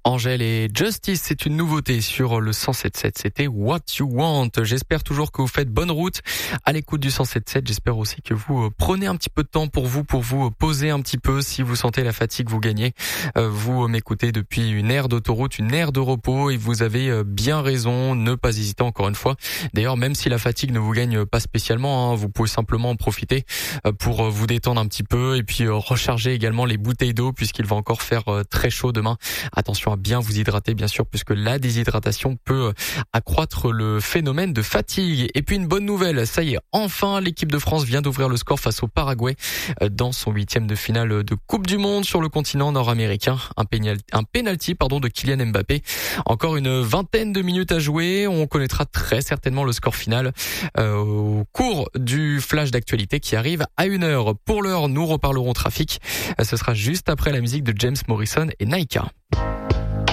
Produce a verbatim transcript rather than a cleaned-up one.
Angèle et Justice, c'est une nouveauté sur le cent sept sept. C'était What You Want. J'espère toujours que vous faites bonne route à l'écoute du cent sept sept. J'espère aussi que vous prenez un petit peu de temps pour vous, pour vous poser un petit peu. Si vous sentez la fatigue, vous gagnez. Vous m'écoutez depuis une aire d'autoroute, une aire de repos, et vous avez bien raison. Ne pas hésiter encore une fois. D'ailleurs, même si la fatigue ne vous gagne pas spécialement, hein, vous pouvez simplement en profiter pour vous détendre un petit peu et puis recharger également les bouteilles d'eau puisqu'il va encore faire très chaud demain. Attention à bien vous hydrater, bien sûr, puisque la déshydratation peut accroître le phénomène de fatigue. Et puis une bonne nouvelle, ça y est, enfin l'équipe de France vient d'ouvrir le score face au Paraguay dans son huitième de finale de Coupe du Monde sur le continent nord-américain. Un pénalty, un pénalty pardon, de Kylian Mbappé. Encore une vingtaine de minutes à jouer. On connaîtra très certainement le score final euh, au cours du flash d'actualité qui arrive à une heure. Pour l'heure, nous reparlerons trafic. Ce sera juste après la musique de James Morrison et Naika.